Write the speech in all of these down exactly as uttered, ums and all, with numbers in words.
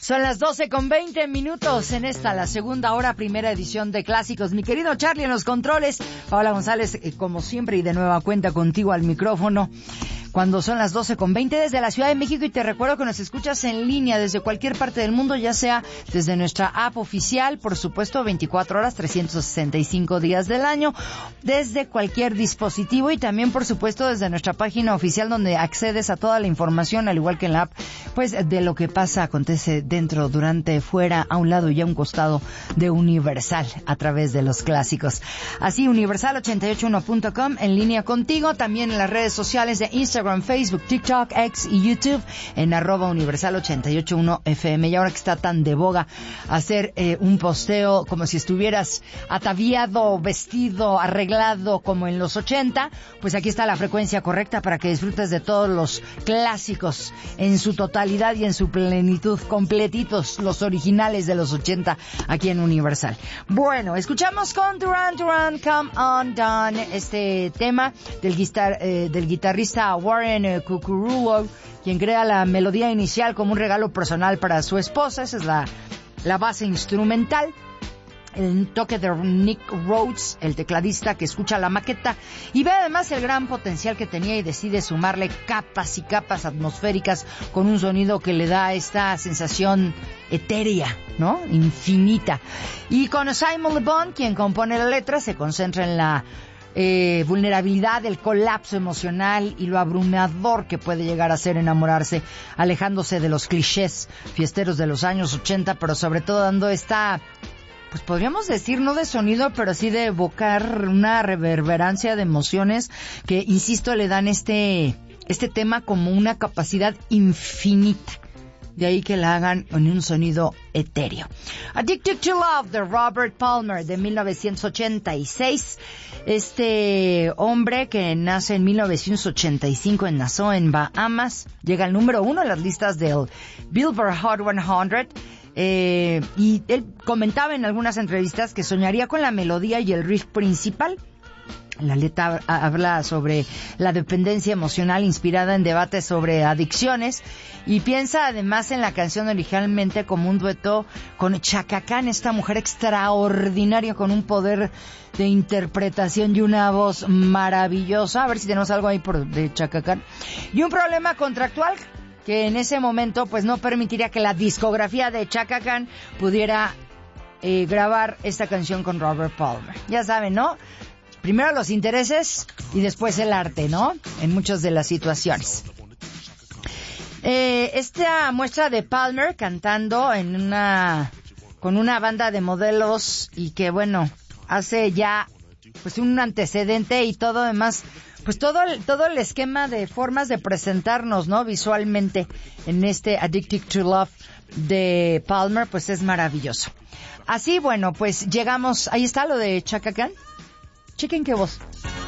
Son las doce con veinte minutos en esta, la segunda hora, primera edición de Clásicos. Mi querido Charlie en los controles, Paola González, eh, como siempre y de nueva cuenta contigo al micrófono. Cuando son las doce con veinte desde la Ciudad de México, y te recuerdo que nos escuchas en línea desde cualquier parte del mundo, ya sea desde nuestra app oficial, por supuesto, veinticuatro horas, trescientos sesenta y cinco días del año, desde cualquier dispositivo, y también, por supuesto, desde nuestra página oficial, donde accedes a toda la información, al igual que en la app, pues de lo que pasa, acontece dentro, durante, fuera, a un lado y a un costado de Universal, a través de los clásicos. Así, universal ochenta y ocho uno punto com, en línea contigo, también en las redes sociales de Instagram, Facebook, TikTok, X y YouTube en arroba universal ochenta y ocho uno F M. Y ahora que está tan de boga hacer eh, un posteo como si estuvieras ataviado, vestido, arreglado como en los ochenta, pues aquí está la frecuencia correcta para que disfrutes de todos los clásicos en su totalidad y en su plenitud, completitos, los originales de los ochenta aquí en Universal. Bueno, escuchamos con Duran Duran, Come On Down, este tema del, guitar, eh, del guitarrista Warren eh, Cucurulo, quien crea la melodía inicial como un regalo personal para su esposa. Esa es la, la base instrumental. El toque de Nick Rhodes, el tecladista que escucha la maqueta y ve además el gran potencial que tenía y decide sumarle capas y capas atmosféricas con un sonido que le da esta sensación etérea, ¿no? Infinita. Y con Simon Le Bon, quien compone la letra, se concentra en la Eh, vulnerabilidad, el colapso emocional y lo abrumador que puede llegar a ser enamorarse, alejándose de los clichés fiesteros de los años ochenta, pero sobre todo dando esta, pues podríamos decir, no de sonido, pero sí de evocar una reverberancia de emociones que, insisto, le dan este, este tema como una capacidad infinita. De ahí que la hagan en un sonido etéreo. Addicted to Love, de Robert Palmer, de mil novecientos ochenta y seis. Este hombre que nace en mil novecientos ochenta y cinco en Nassau, en Bahamas, llega al número uno en las listas del Billboard Hot cien. Eh, y él comentaba en algunas entrevistas que soñaría con la melodía y el riff principal. La letra habla sobre la dependencia emocional inspirada en debates sobre adicciones, y piensa además en la canción originalmente como un dueto con Chaka Khan, esta mujer extraordinaria con un poder de interpretación y una voz maravillosa. A ver si tenemos algo ahí por de Chaka Khan. Y un problema contractual que en ese momento pues no permitiría que la discografía de Chaka Khan pudiera eh, grabar esta canción con Robert Palmer. Ya saben, ¿no? Primero los intereses y después el arte, ¿no? En muchas de las situaciones. Eh, esta muestra de Palmer cantando en una, con una banda de modelos, y que bueno, hace ya pues un antecedente y todo demás, pues todo el, todo el esquema de formas de presentarnos, ¿no? Visualmente en este Addicted to Love de Palmer, pues es maravilloso. Así, bueno, pues llegamos, ahí está lo de Chaka Khan. Chequen qué voz.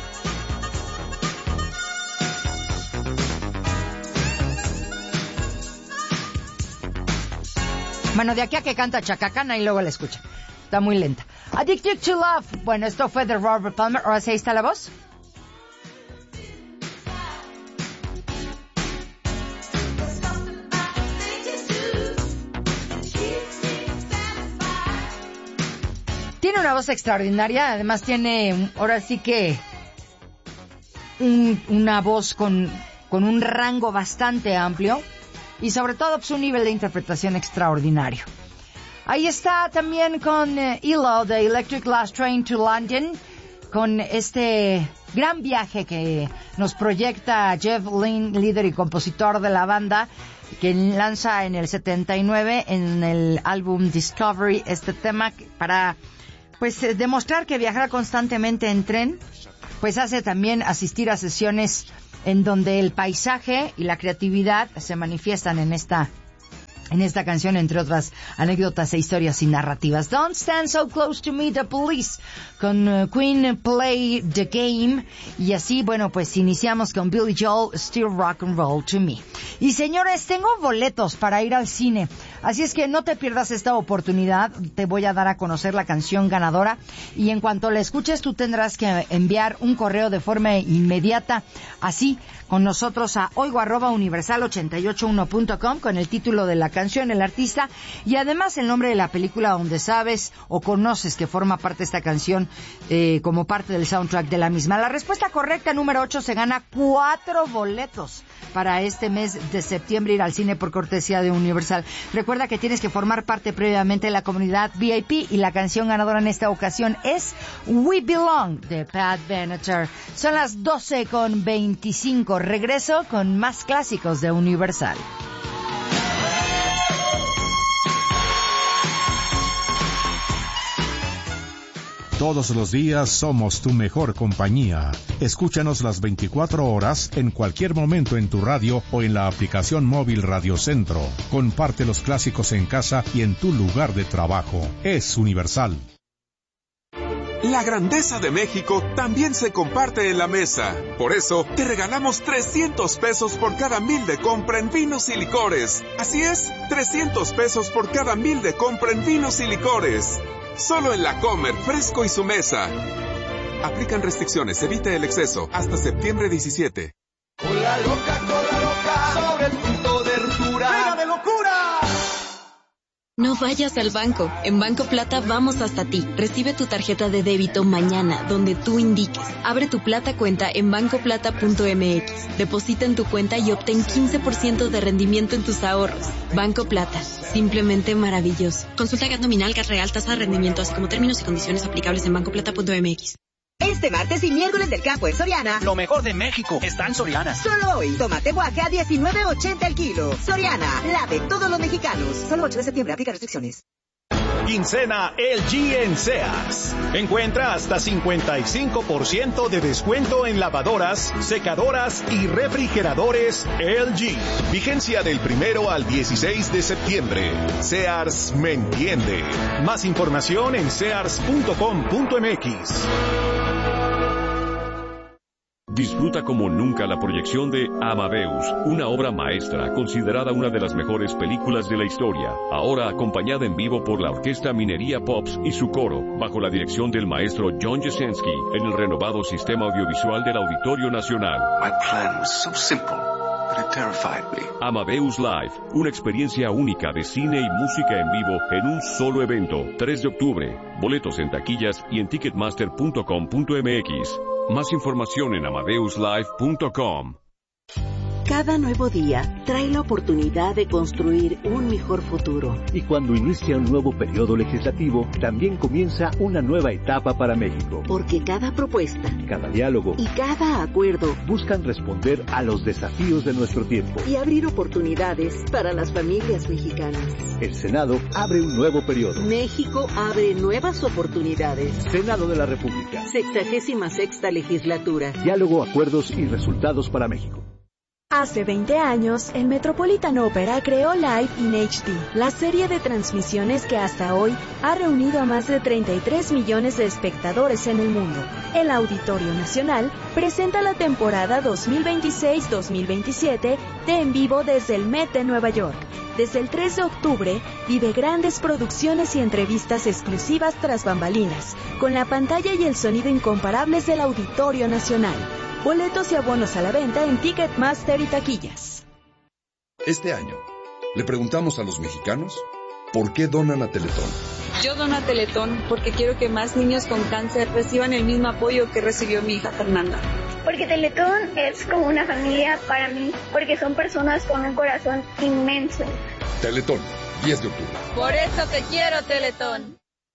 Bueno, de aquí a que canta Chaka Khan, y luego la escucha. Está muy lenta. Addicted to Love. Bueno, esto fue de Robert Palmer. Ahora sí, ahí está la voz. Tiene una voz extraordinaria, además tiene, ahora sí que, un, una voz con, con un rango bastante amplio, y sobre todo pues, un nivel de interpretación extraordinario. Ahí está también con eh, E L O, de Electric Last Train to London, con este gran viaje que nos proyecta Jeff Lynne, líder y compositor de la banda, que lanza en el setenta y nueve en el álbum Discovery este tema para pues eh, demostrar que viajar constantemente en tren pues hace también asistir a sesiones en donde el paisaje y la creatividad se manifiestan en esta en esta canción, entre otras anécdotas e historias y narrativas. Don't Stand So Close to Me, The Police, con uh, Queen, Play the Game. Y así, bueno, pues iniciamos con Billy Joel, Still Rock and Roll to Me. Y señores, tengo boletos para ir al cine Así es que no te pierdas esta oportunidad. Te voy a dar a conocer la canción ganadora y en cuanto la escuches tú tendrás que enviar un correo de forma inmediata, así, con nosotros a oigo arroba universal ochenta y ocho uno punto com con el título de la canción, el artista y además el nombre de la película donde sabes o conoces que forma parte esta canción eh, como parte del soundtrack de la misma. La respuesta correcta, número ocho, se gana cuatro boletos para este mes de septiembre ir al cine por cortesía de Universal. Recuerda que tienes que formar parte previamente de la comunidad V I P y la canción ganadora en esta ocasión es We Belong de Pat Benatar. Son las doce con veinticinco. Regreso con más clásicos de Universal. Todos los días somos tu mejor compañía. Escúchanos las veinticuatro horas en cualquier momento en tu radio o en la aplicación móvil Radio Centro. Comparte los clásicos en casa y en tu lugar de trabajo. Es Universal. La grandeza de México también se comparte en la mesa. Por eso, te regalamos trescientos pesos por cada mil de compra en vinos y licores. Así es, trescientos pesos por cada mil de compra en vinos y licores. Solo en La Comer, Fresco y su mesa. Aplican restricciones, evite el exceso. Hasta septiembre diecisiete. Cola loca, cola loca, sobre el punto de ruptura. ¡Venga de locura! No vayas al banco. En Banco Plata vamos hasta ti. Recibe tu tarjeta de débito mañana, donde tú indiques. Abre tu Plata cuenta en banco plata punto m x. Deposita en tu cuenta y obtén quince por ciento de rendimiento en tus ahorros. Banco Plata. Simplemente maravilloso. Consulta G A T nominal, G A T real, tasa de rendimiento, así como términos y condiciones aplicables en banco plata punto m x. Este martes y miércoles del campo en Soriana. Lo mejor de México está en Soriana. Solo hoy, tomate guaca a diecinueve ochenta el kilo. Soriana, la de todos los mexicanos. Solo ocho de septiembre, aplica restricciones. Quincena L G en Sears. Encuentra hasta cincuenta y cinco por ciento de descuento en lavadoras, secadoras y refrigeradores L G. Vigencia del primero al dieciséis de septiembre. Sears me entiende. Más información en sears punto com punto m x. Disfruta como nunca la proyección de Amadeus, una obra maestra considerada una de las mejores películas de la historia, ahora acompañada en vivo por la Orquesta Minería Pops y su coro, bajo la dirección del maestro John Jasenski, en el renovado Sistema Audiovisual del Auditorio Nacional. My plan was so simple, but it terrified me. Amadeus Live, una experiencia única de cine y música en vivo en un solo evento, tres de octubre. Boletos en taquillas y en ticketmaster punto com punto m x. Más información en amadeus live punto com. Cada nuevo día trae la oportunidad de construir un mejor futuro. Y cuando inicia un nuevo periodo legislativo, también comienza una nueva etapa para México. Porque cada propuesta, cada diálogo y cada acuerdo buscan responder a los desafíos de nuestro tiempo y abrir oportunidades para las familias mexicanas. El Senado abre un nuevo periodo. México abre nuevas oportunidades. Senado de la República. Sexagésima sexta legislatura. Diálogo, acuerdos y resultados para México. Hace veinte años, el Metropolitan Opera creó Live in H D, la serie de transmisiones que hasta hoy ha reunido a más de treinta y tres millones de espectadores en el mundo. El Auditorio Nacional presenta la temporada dos mil veintiséis dos mil veintisiete de En Vivo desde el Met de Nueva York. Desde el tres de octubre, vive grandes producciones y entrevistas exclusivas tras bambalinas, con la pantalla y el sonido incomparables del Auditorio Nacional. Boletos y abonos a la venta en Ticketmaster y taquillas. Este año, le preguntamos a los mexicanos por qué donan a Teletón. Yo dono a Teletón porque quiero que más niños con cáncer reciban el mismo apoyo que recibió mi hija Fernanda. Porque Teletón es como una familia para mí, porque son personas con un corazón inmenso. Teletón, diez de octubre. Por eso te quiero, Teletón.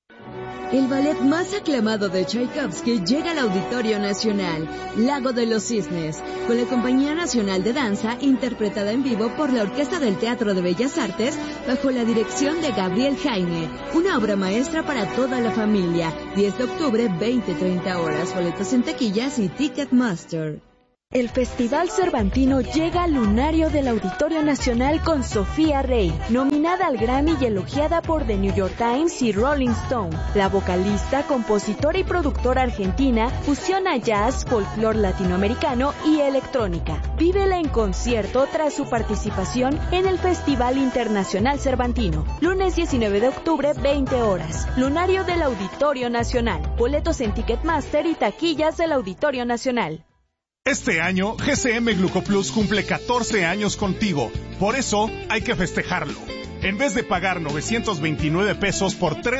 El ballet más aclamado de Tchaikovsky llega al Auditorio Nacional, Lago de los Cisnes, con la Compañía Nacional de Danza, interpretada en vivo por la Orquesta del Teatro de Bellas Artes, bajo la dirección de Gabriel Jaime. Una obra maestra para toda la familia. diez de octubre, veinte a treinta horas. Boletos en taquillas y Ticketmaster. El Festival Cervantino llega al lunario del Auditorio Nacional con Sofía Rey, nominada al Grammy y elogiada por The New York Times y Rolling Stone. La vocalista, compositora y productora argentina fusiona jazz, folclore latinoamericano y electrónica. Vívela en concierto tras su participación en el Festival Internacional Cervantino. Lunes diecinueve de octubre, veinte horas. Lunario del Auditorio Nacional. Boletos en Ticketmaster y taquillas del Auditorio Nacional. Este año, G C M Glucoplus cumple catorce años contigo. Por eso, hay que festejarlo. En vez de pagar novecientos veintinueve pesos por tres